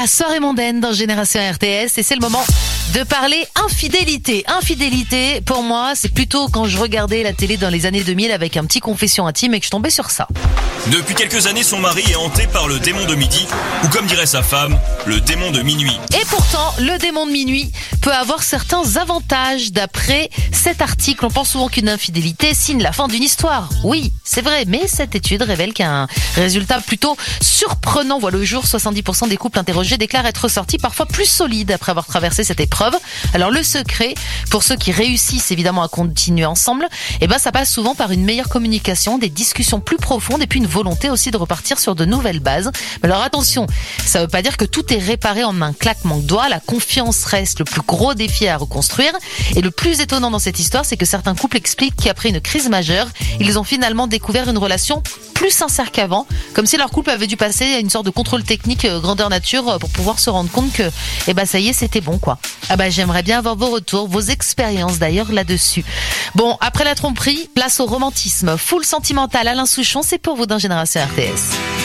la soirée mondaine dans Génération RTS et c'est le moment de parler infidélité. Infidélité, pour moi, c'est plutôt quand je regardais la télé dans les années 2000 avec un petit confession intime et que je tombais sur ça. Depuis quelques années, son mari est hanté par le démon de midi, ou comme dirait sa femme, le démon de minuit. Et pourtant, le démon de minuit peut avoir certains avantages. D'après cet article, on pense souvent qu'une infidélité signe la fin d'une histoire. Oui, c'est vrai, mais cette étude révèle qu'un résultat plutôt surprenant voit le jour. 70% des couples interrogés déclarent être sortis parfois plus solides après avoir traversé cette épreuve. Alors le secret, pour ceux qui réussissent évidemment à continuer ensemble, ça passe souvent par une meilleure communication, des discussions plus profondes et puis une volonté aussi de repartir sur de nouvelles bases. Mais alors attention, ça veut pas dire que tout est réparé en un claquement de doigts. La confiance reste le plus gros défi à reconstruire. Et le plus étonnant dans cette histoire, c'est que certains couples expliquent qu'après une crise majeure, ils ont finalement découvert une relation plus sincère qu'avant, comme si leur couple avait dû passer à une sorte de contrôle technique grandeur nature pour pouvoir se rendre compte que ça y est, c'était bon quoi. J'aimerais bien avoir vos retours, vos expériences d'ailleurs là-dessus. Bon, après la tromperie, place au romantisme. Full sentimental, Alain Souchon, c'est pour vous dans Génération RTS.